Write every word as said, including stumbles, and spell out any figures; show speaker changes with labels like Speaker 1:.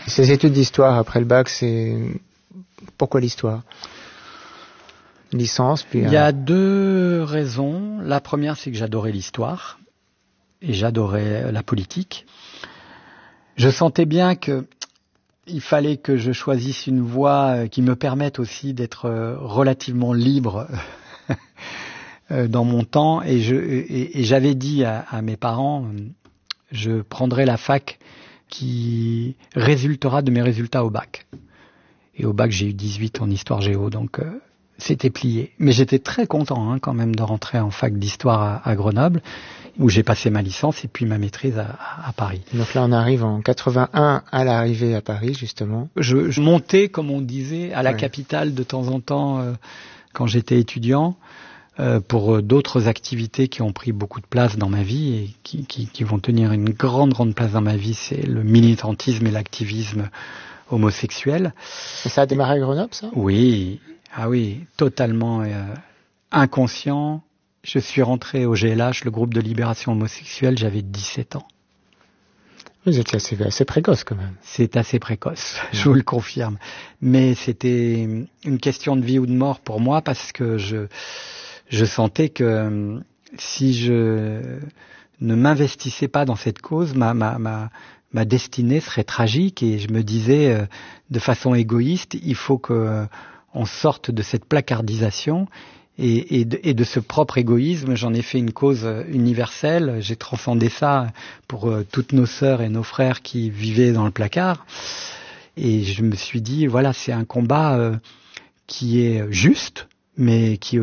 Speaker 1: Ces études d'histoire après le bac, c'est... Pourquoi l'histoire ? Licence, puis...
Speaker 2: Il y a deux raisons. La première, c'est que j'adorais l'histoire et j'adorais la politique. Je sentais bien que il fallait que je choisisse une voie qui me permette aussi d'être relativement libre dans mon temps. Et, je, et, et j'avais dit à, à mes parents, je prendrai la fac qui résultera de mes résultats au bac. Et au bac, j'ai eu dix-huit en histoire géo, donc euh, c'était plié. Mais j'étais très content hein, quand même de rentrer en fac d'histoire à, à Grenoble, où j'ai passé ma licence et puis ma maîtrise à, à, à Paris.
Speaker 1: Donc là, on arrive en quatre-vingt-un à l'arrivée à Paris, justement.
Speaker 2: Je, je montais, comme on disait, à la
Speaker 1: ouais.
Speaker 2: capitale de temps en temps euh, quand j'étais étudiant, euh, pour euh, d'autres activités qui ont pris beaucoup de place dans ma vie et qui, qui, qui vont tenir une grande, grande place dans ma vie. C'est le militantisme et l'activisme homosexuel.
Speaker 1: Et ça a démarré à Grenoble, ça ?
Speaker 2: Oui, ah oui, totalement euh, inconscient. Je suis rentré au G L H, le groupe de libération homosexuelle, j'avais dix-sept ans.
Speaker 1: Vous étiez assez, assez précoce quand même.
Speaker 2: C'est assez précoce, je vous le confirme. Mais c'était une question de vie ou de mort pour moi parce que je, je sentais que si je ne m'investissais pas dans cette cause, ma, ma, ma, ma destinée serait tragique et je me disais euh, de façon égoïste, il faut que euh, on sorte de cette placardisation. Et, et, de, et de ce propre égoïsme, j'en ai fait une cause universelle. J'ai transcendé ça pour euh, toutes nos sœurs et nos frères qui vivaient dans le placard. Et je me suis dit, voilà, c'est un combat euh, qui est juste, mais qui